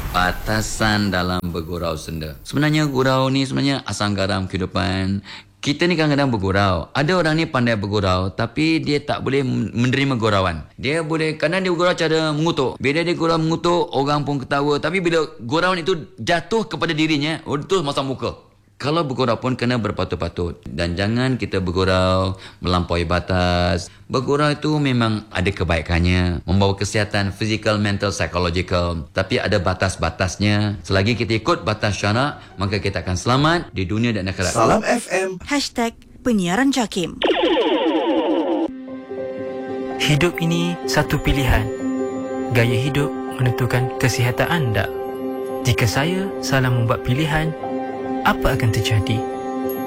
Batasan dalam bergurau senda. Sebenarnya gurau ni sebenarnya asam garam kehidupan. Kita ni kadang-kadang bergurau. Ada orang ni pandai bergurau tapi dia tak boleh menerima gurauan. Dia boleh, kadang dia bergurau cara mengutuk. Bila dia gurau mengutuk, orang pun ketawa. Tapi bila gurauan itu jatuh kepada dirinya, itu masam muka. Kalau bergurau pun kena berpatut-patut. Dan jangan kita bergurau melampaui batas. Bergurau itu memang ada kebaikannya. Membawa kesihatan fizikal, mental, psychological. Tapi ada batas-batasnya. Selagi kita ikut batas syarak, maka kita akan selamat di dunia dan akhirat. Salam FM. #Penyiaran JAKIM. Hidup ini satu pilihan. Gaya hidup menentukan kesihatan anda. Jika saya salah membuat pilihan, apa akan terjadi?